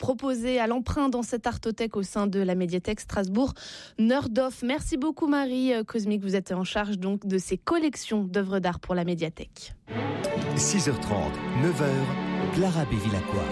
proposé à l'emprunt dans cette artothèque au sein de la médiathèque Strasbourg Neurdorf. Merci beaucoup Marie Cosmic, vous êtes en charge donc de ces collections d'œuvres d'art pour la médiathèque. 6h30, 9h, Clara Bévilacqua.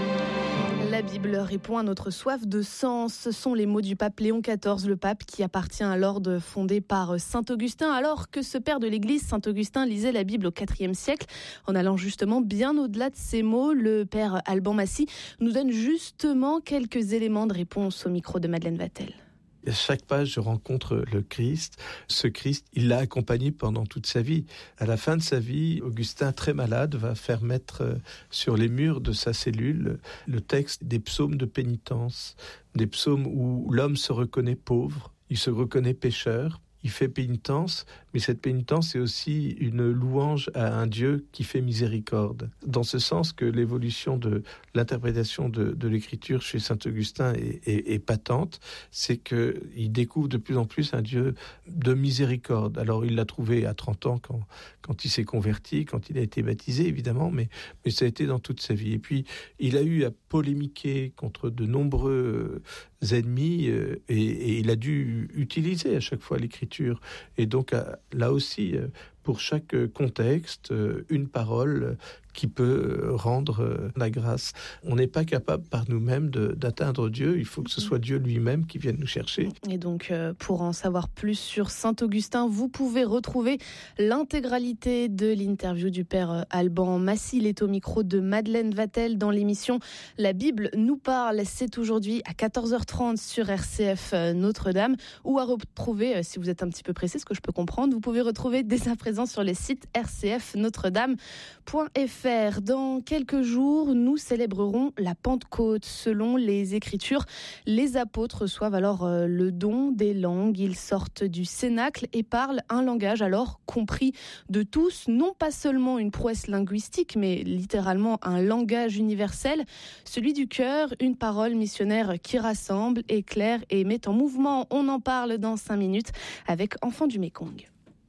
La Bible répond à notre soif de sens. Ce sont les mots du pape Léon XIV, le pape qui appartient à l'ordre fondé par saint Augustin, alors que ce père de l'Église, saint Augustin, lisait la Bible au IVe siècle. En allant justement bien au-delà de ces mots, le père Alban Massy nous donne justement quelques éléments de réponse au micro de Madeleine Vatel. À chaque page, je rencontre le Christ. Ce Christ, il l'a accompagné pendant toute sa vie. À la fin de sa vie, Augustin, très malade, va faire mettre sur les murs de sa cellule le texte des psaumes de pénitence, des psaumes où l'homme se reconnaît pauvre, il se reconnaît pécheur. Il fait pénitence, mais cette pénitence est aussi une louange à un Dieu qui fait miséricorde. Dans ce sens que l'évolution de l'interprétation de l'écriture chez saint Augustin est patente, c'est qu'il découvre de plus en plus un Dieu de miséricorde. Alors il l'a trouvé à 30 ans quand il s'est converti, quand il a été baptisé évidemment, mais ça a été dans toute sa vie. Et puis il a eu à polémiquer contre de nombreux ennemis et il a dû utiliser à chaque fois l'écriture. Et donc là aussi, pour chaque contexte, une parole qui peut rendre la grâce. On n'est pas capable par nous-mêmes d'atteindre Dieu, il faut que ce soit Dieu lui-même qui vienne nous chercher. Et donc, pour en savoir plus sur saint Augustin, vous pouvez retrouver l'intégralité de l'interview du père Alban Massy. Il est au micro de Madeleine Vatel dans l'émission La Bible nous parle. C'est aujourd'hui à 14h30 sur RCF Notre-Dame, ou à retrouver, si vous êtes un petit peu pressé, ce que je peux comprendre, vous pouvez retrouver dès à présent sur les sites rcfnotredame.fr. Dans quelques jours, nous célébrerons la Pentecôte. Selon les Écritures, les apôtres reçoivent alors le don des langues. Ils sortent du cénacle et parlent un langage alors compris de tous, non pas seulement une prouesse linguistique, mais littéralement un langage universel, celui du cœur, une parole missionnaire qui rassemble, éclaire et met en mouvement. On en parle dans 5 minutes avec Enfants du Mékong.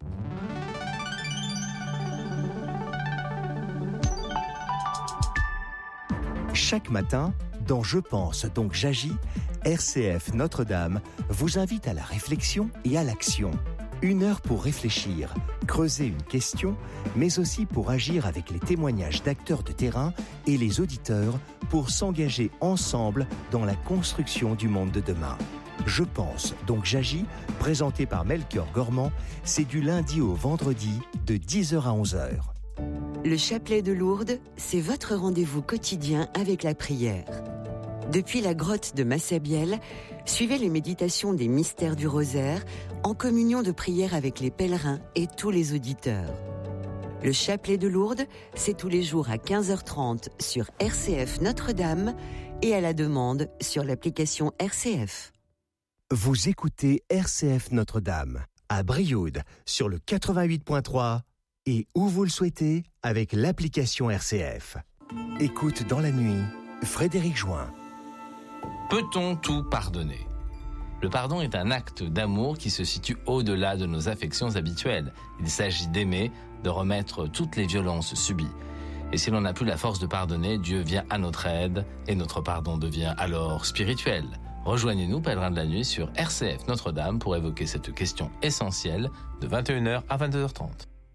Chaque matin, dans Je pense donc j'agis, RCF Notre-Dame vous invite à la réflexion et à l'action. 1 heure pour réfléchir, creuser une question, mais aussi pour agir avec les témoignages d'acteurs de terrain et les auditeurs pour s'engager ensemble dans la construction du monde de demain. Je pense donc j'agis, présenté par Melchior Gormand, c'est du lundi au vendredi de 10h à 11h. Le chapelet de Lourdes, c'est votre rendez-vous quotidien avec la prière. Depuis la grotte de Massabielle, suivez les méditations des mystères du rosaire en communion de prière avec les pèlerins et tous les auditeurs. Le chapelet de Lourdes, c'est tous les jours à 15h30 sur RCF Notre-Dame et à la demande sur l'application RCF. Vous écoutez RCF Notre-Dame à Brioude sur le 88.3 et où vous le souhaitez avec l'application RCF. Écoute dans la nuit, Frédéric Join. Peut-on tout pardonner ? Le pardon est un acte d'amour qui se situe au-delà de nos affections habituelles. Il s'agit d'aimer, de remettre toutes les violences subies. Et si l'on n'a plus la force de pardonner, Dieu vient à notre aide et notre pardon devient alors spirituel. Rejoignez-nous, pèlerins de la nuit, sur RCF Notre-Dame pour évoquer cette question essentielle de 21h à 22h30.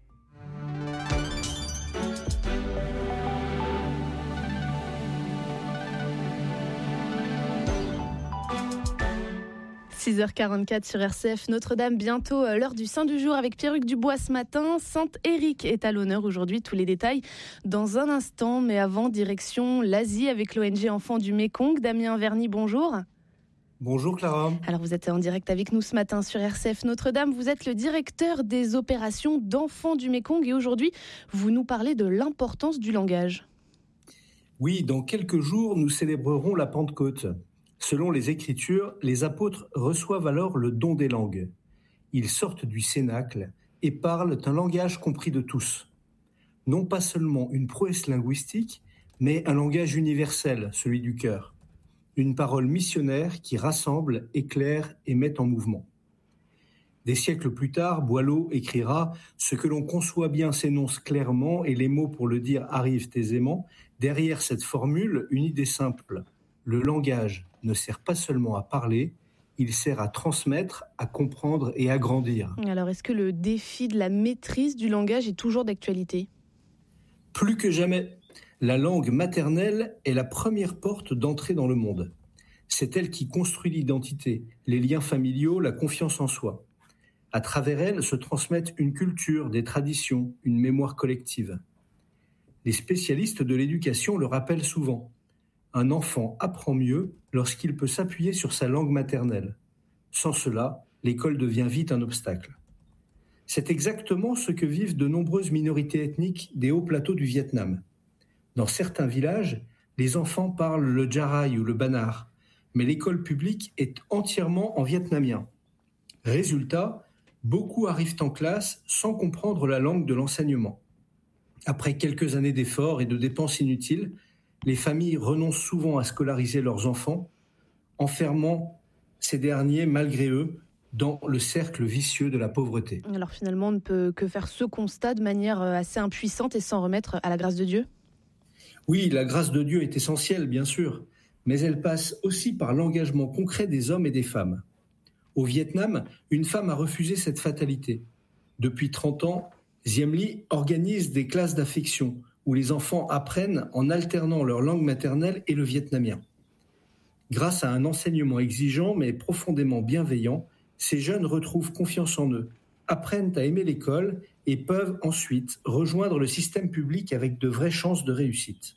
6h44 sur RCF Notre-Dame, bientôt l'heure du Saint du jour avec Pierre-Hugues Dubois ce matin. Saint-Éric est à l'honneur aujourd'hui, tous les détails dans un instant. Mais avant, direction l'Asie avec l'ONG Enfants du Mékong. Damien Verny, bonjour. Bonjour Clara. Alors vous êtes en direct avec nous ce matin sur RCF Notre-Dame. Vous êtes le directeur des opérations d'Enfants du Mékong et aujourd'hui, vous nous parlez de l'importance du langage. Oui, dans quelques jours, nous célébrerons la Pentecôte. Selon les Écritures, les apôtres reçoivent alors le don des langues. Ils sortent du cénacle et parlent un langage compris de tous. Non pas seulement une prouesse linguistique, mais un langage universel, celui du cœur. Une parole missionnaire qui rassemble, éclaire et met en mouvement. Des siècles plus tard, Boileau écrira « Ce que l'on conçoit bien s'énonce clairement et les mots pour le dire arrivent aisément. Derrière cette formule, une idée simple. le langage ne sert pas seulement à parler, il sert à transmettre, à comprendre et à grandir. Alors, est-ce que le défi de la maîtrise du langage est toujours d'actualité ? Plus que jamais, la langue maternelle est la première porte d'entrée dans le monde. C'est elle qui construit l'identité, les liens familiaux, la confiance en soi. À travers elle se transmettent une culture, des traditions, une mémoire collective. Les spécialistes de l'éducation le rappellent souvent. Un enfant apprend mieux lorsqu'il peut s'appuyer sur sa langue maternelle. Sans cela, l'école devient vite un obstacle. C'est exactement ce que vivent de nombreuses minorités ethniques des hauts plateaux du Vietnam. Dans certains villages, les enfants parlent le Jarai ou le Banar, mais l'école publique est entièrement en vietnamien. Résultat, beaucoup arrivent en classe sans comprendre la langue de l'enseignement. Après quelques années d'efforts et de dépenses inutiles, les familles renoncent souvent à scolariser leurs enfants, enfermant ces derniers, malgré eux, dans le cercle vicieux de la pauvreté. Alors finalement, on ne peut que faire ce constat de manière assez impuissante et s'en remettre à la grâce de Dieu ? Oui, la grâce de Dieu est essentielle, bien sûr, mais elle passe aussi par l'engagement concret des hommes et des femmes. Au Vietnam, une femme a refusé cette fatalité. Depuis 30 ans, Diem My organise des classes d'affection où les enfants apprennent en alternant leur langue maternelle et le vietnamien. Grâce à un enseignement exigeant mais profondément bienveillant, ces jeunes retrouvent confiance en eux, apprennent à aimer l'école et peuvent ensuite rejoindre le système public avec de vraies chances de réussite.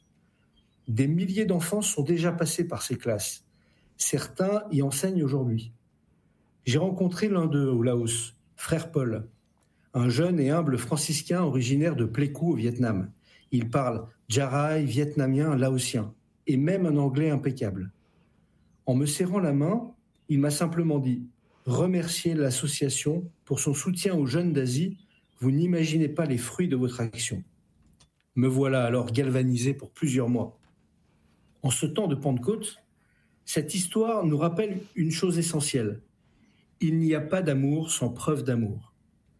Des milliers d'enfants sont déjà passés par ces classes. Certains y enseignent aujourd'hui. J'ai rencontré l'un d'eux au Laos, frère Paul, un jeune et humble franciscain originaire de Pleiku au Vietnam. Il parle Jarai, vietnamien, laotien et même un anglais impeccable. En me serrant la main, il m'a simplement dit « Remerciez l'association pour son soutien aux jeunes d'Asie, vous n'imaginez pas les fruits de votre action. » Me voilà alors galvanisé pour plusieurs mois. En ce temps de Pentecôte, cette histoire nous rappelle une chose essentielle. Il n'y a pas d'amour sans preuve d'amour.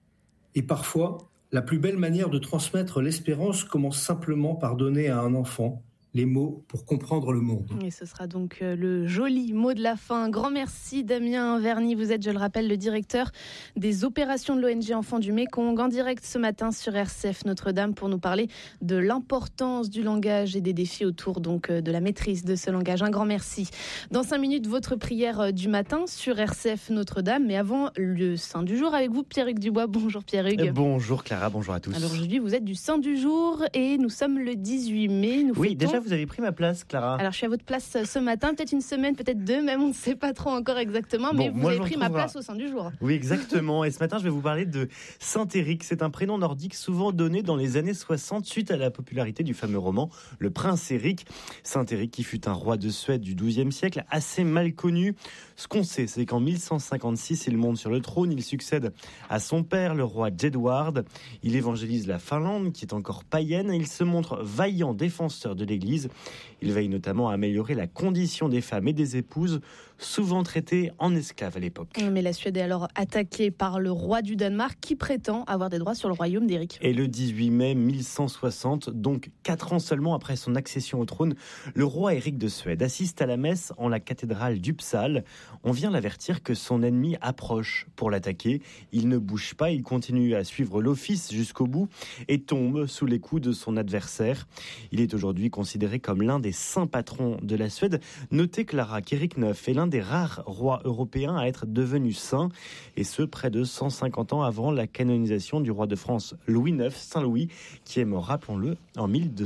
Et parfois, la plus belle manière de transmettre l'espérance commence simplement par donner à un enfant les mots pour comprendre le monde. Et ce sera donc le joli mot de la fin. Grand merci Damien Verny. Vous êtes, je le rappelle, le directeur des opérations de l'ONG Enfants du Mékong, en direct ce matin sur RCF Notre-Dame pour nous parler de l'importance du langage et des défis autour donc de la maîtrise de ce langage. Un grand merci. Dans 5 minutes, votre prière du matin sur RCF Notre-Dame. Mais avant, le Saint du jour avec vous, Pierre-Hugues Dubois. Bonjour Pierre-Hugues. Bonjour Clara, bonjour à tous. Alors aujourd'hui, vous êtes du Saint du jour et nous sommes le 18 mai. Oui, déjà vous avez pris ma place, Clara. Alors je suis à votre place ce matin, peut-être une semaine, peut-être 2, même on ne sait pas trop encore exactement, mais vous avez pris ma place au Saint du jour. Oui, exactement. Et ce matin, je vais vous parler de Saint-Éric. C'est un prénom nordique souvent donné dans les années 60 suite à la popularité du fameux roman Le Prince Éric. Saint-Éric qui fut un roi de Suède du XIIe siècle, assez mal connu. Ce qu'on sait, c'est qu'en 1156, il monte sur le trône, il succède à son père, le roi Jedward. Il évangélise la Finlande, qui est encore païenne, et il se montre vaillant défenseur de l'Église. Il veille notamment à améliorer la condition des femmes et des épouses, souvent traitées en esclaves à l'époque. Mais la Suède est alors attaquée par le roi du Danemark qui prétend avoir des droits sur le royaume d'Éric. Et le 18 mai 1160, donc 4 ans seulement après son accession au trône, le roi Éric de Suède assiste à la messe en la cathédrale d'Uppsala. On vient l'avertir que son ennemi approche pour l'attaquer. Il ne bouge pas, il continue à suivre l'office jusqu'au bout et tombe sous les coups de son adversaire. Il est aujourd'hui considéré comme l'un des saints patrons de la Suède. Notez, Clara, qu'Éric IX est l'un des rares rois européens à être devenu saint, et ce près de 150 ans avant la canonisation du roi de France Louis IX, Saint Louis, qui est mort, rappelons-le, en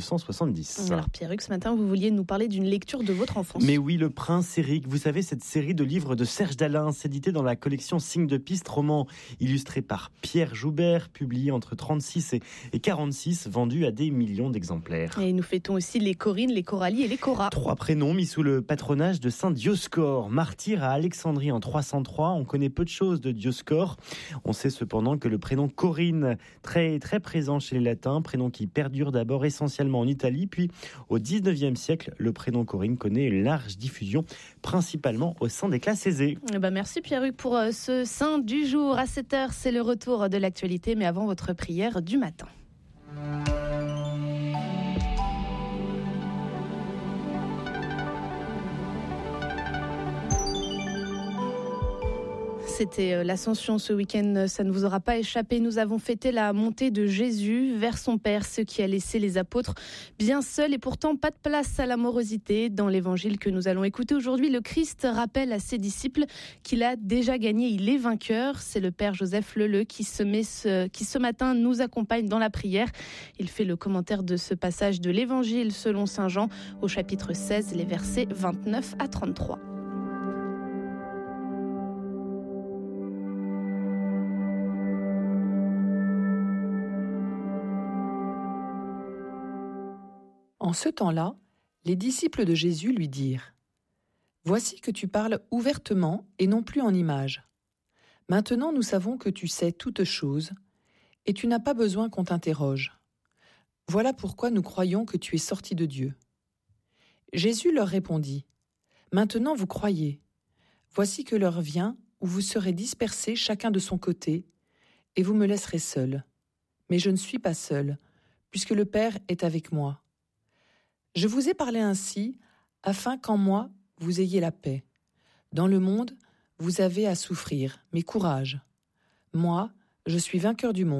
1270. Alors Pierre-Hugues, ce matin, vous vouliez nous parler d'une lecture de votre enfance. Mais oui, Le Prince Éric, vous savez, cette série de livres de Serge Dalin, édité dans la collection Signes de Piste, roman illustré par Pierre Joubert, publié entre 36 et 46, vendu à des millions d'exemplaires. Et nous fêtons aussi les Corines, les Coralie et les Cora. 3 prénoms mis sous le patronage de Saint Dioscore, martyr à Alexandrie en 303. On connaît peu de choses de Dioscore. On sait cependant que le prénom Corinne, très présent chez les Latins, prénom qui perdure d'abord essentiellement en Italie, puis au 19e siècle, le prénom Corinne connaît une large diffusion, principalement au sein des classes aisées. Merci Pierre-Hugues pour ce Saint du jour. À 7h, c'est le retour de l'actualité, mais avant votre prière du matin. C'était l'Ascension ce week-end, ça ne vous aura pas échappé. Nous avons fêté la montée de Jésus vers son Père, ce qui a laissé les apôtres bien seuls et pourtant pas de place à l'amorosité. Dans l'évangile que nous allons écouter aujourd'hui, le Christ rappelle à ses disciples qu'il a déjà gagné, il est vainqueur. C'est le Père Joseph Leleu qui ce matin nous accompagne dans la prière. Il fait le commentaire de ce passage de l'évangile selon saint Jean au chapitre 16, les versets 29 à 33. En ce temps-là, les disciples de Jésus lui dirent : « Voici que tu parles ouvertement et non plus en images. Maintenant nous savons que tu sais toutes choses, et tu n'as pas besoin qu'on t'interroge. Voilà pourquoi nous croyons que tu es sorti de Dieu. » Jésus leur répondit : « Maintenant vous croyez. Voici que l'heure vient où vous serez dispersés chacun de son côté, et vous me laisserez seul. Mais je ne suis pas seul, puisque le Père est avec moi. Je vous ai parlé ainsi, afin qu'en moi, vous ayez la paix. Dans le monde, vous avez à souffrir, mais courage. Moi, je suis vainqueur du monde. »